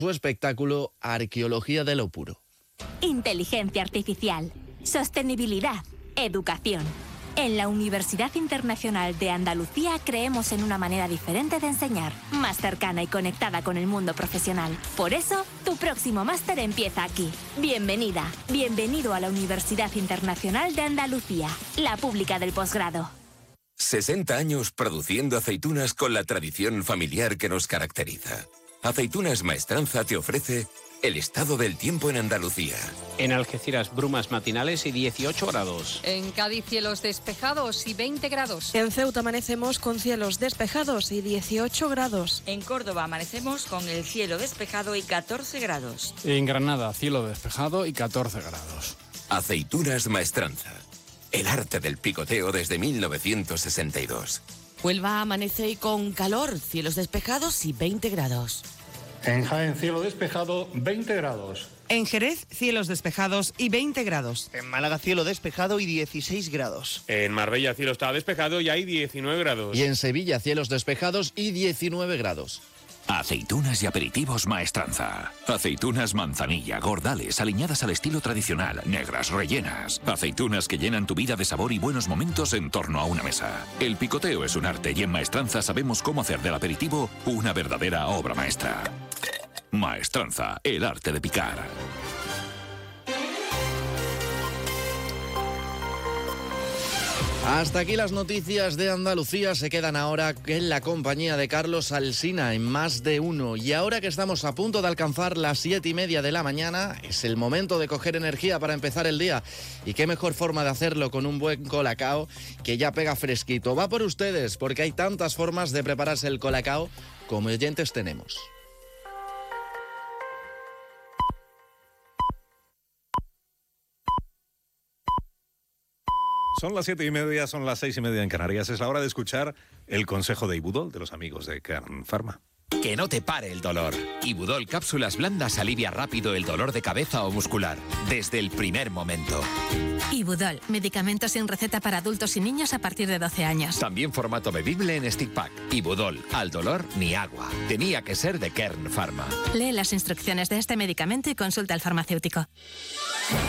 su espectáculo Arqueología de lo Puro. Inteligencia artificial, sostenibilidad, educación. En la Universidad Internacional de Andalucía creemos en una manera diferente de enseñar, más cercana y conectada con el mundo profesional. Por eso, tu próximo máster empieza aquí. Bienvenida, bienvenido a la Universidad Internacional de Andalucía, la pública del posgrado. 60 años produciendo aceitunas con la tradición familiar que nos caracteriza. Aceitunas Maestranza te ofrece el estado del tiempo en Andalucía. En Algeciras, brumas matinales y 18 grados. En Cádiz, cielos despejados y 20 grados. En Ceuta amanecemos con cielos despejados y 18 grados. En Córdoba amanecemos con el cielo despejado y 14 grados. En Granada, cielo despejado y 14 grados. Aceitunas Maestranza. El arte del picoteo desde 1962. Huelva amanece con calor, cielos despejados y 20 grados. En Jaén, cielo despejado, 20 grados. En Jerez, cielos despejados y 20 grados. En Málaga, cielo despejado y 16 grados. En Marbella, cielo está despejado y hay 19 grados. Y en Sevilla, cielos despejados y 19 grados. Aceitunas y aperitivos Maestranza. Aceitunas manzanilla, gordales, aliñadas al estilo tradicional, negras, rellenas. Aceitunas que llenan tu vida de sabor y buenos momentos en torno a una mesa. El picoteo es un arte y en Maestranza sabemos cómo hacer del aperitivo una verdadera obra maestra. Maestranza, el arte de picar. Hasta aquí las noticias de Andalucía. Se quedan ahora en la compañía de Carlos Alsina en Más de Uno. Y ahora que estamos a punto de alcanzar las 7:30 de la mañana, es el momento de coger energía para empezar el día. Y qué mejor forma de hacerlo con un buen colacao que ya pega fresquito. Va por ustedes, porque hay tantas formas de prepararse el colacao como oyentes tenemos. Son las 7:30, son las 6:30 en Canarias. Es la hora de escuchar el consejo de Ibudol, de los amigos de Kern Pharma. Que no te pare el dolor. Ibudol Cápsulas Blandas alivia rápido el dolor de cabeza o muscular, desde el primer momento. Ibudol, medicamento sin receta para adultos y niños a partir de 12 años. También formato bebible en stick pack. Ibudol, al dolor ni agua. Tenía que ser de Kern Pharma. Lee las instrucciones de este medicamento y consulta al farmacéutico.